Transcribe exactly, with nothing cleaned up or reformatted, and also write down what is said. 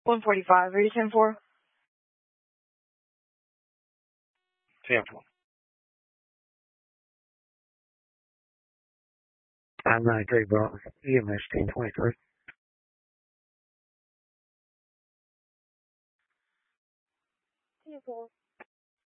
one forty-five. Are you ten four? ten four. I'm ninety-three, bro. E M S ten twenty-three. ten four.